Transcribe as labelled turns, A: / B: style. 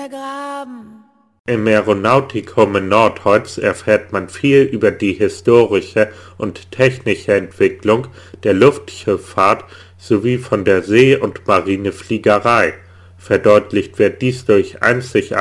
A: vergraben.
B: Im Aeronautikum in Nordholz erfährt man viel über die historische und technische Entwicklung der Luftschifffahrt sowie von der See- und Marinefliegerei. Verdeutlicht wird dies durch einzigartige